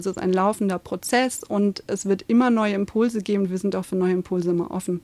Es ist ein laufender Prozess und es wird immer neue Impulse geben. Wir sind auch für neue Impulse immer offen.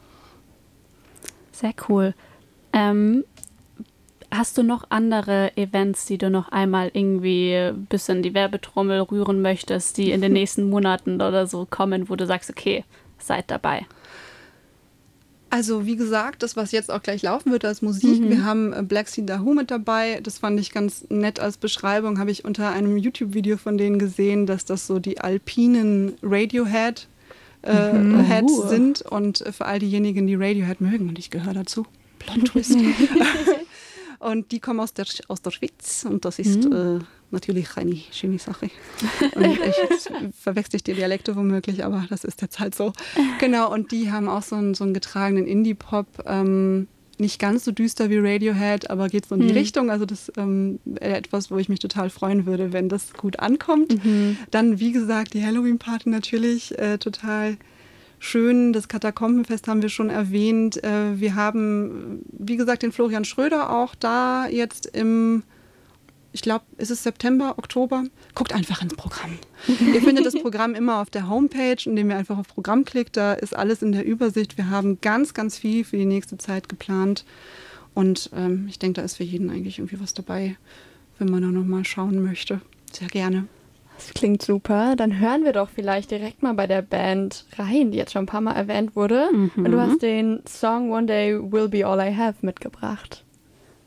Sehr cool. Hast du noch andere Events, die du noch einmal irgendwie ein bisschen die Werbetrommel rühren möchtest, die in den nächsten Monaten oder so kommen, wo du sagst, okay, seid dabei? Also wie gesagt, das, was jetzt auch gleich laufen wird als Musik, wir haben Black Sea Dahoo mit dabei. Das fand ich ganz nett als Beschreibung, habe ich unter einem YouTube-Video von denen gesehen, dass das so die alpinen Radiohead Heads sind. Und für all diejenigen, die Radiohead mögen, und ich gehöre dazu, Plot Twist. Und die kommen aus der Schweiz und das ist natürlich eine schöne Sache. Und ich verwechsel die Dialekte womöglich, aber das ist jetzt halt so. Genau, und die haben auch so einen getragenen Indie-Pop, nicht ganz so düster wie Radiohead, aber geht so in die Richtung. Also das ist etwas, wo ich mich total freuen würde, wenn das gut ankommt. Dann, wie gesagt, die Halloween-Party natürlich total schön. Das Katakombenfest haben wir schon erwähnt. Wir haben, wie gesagt, den Florian Schröder auch da jetzt ich glaube, ist es September, Oktober? Guckt einfach ins Programm. Ihr findet das Programm immer auf der Homepage, indem ihr einfach auf Programm klickt. Da ist alles in der Übersicht. Wir haben ganz, ganz viel für die nächste Zeit geplant. Und ich denke, da ist für jeden eigentlich irgendwie was dabei, wenn man da nochmal schauen möchte. Sehr gerne. Das klingt super. Dann hören wir doch vielleicht direkt mal bei der Band rein, die jetzt schon ein paar Mal erwähnt wurde. Und du hast den Song One Day Will Be All I Have mitgebracht.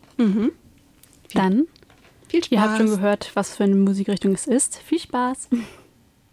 Dann, viel Spaß. Ihr habt schon gehört, was für eine Musikrichtung es ist. Viel Spaß.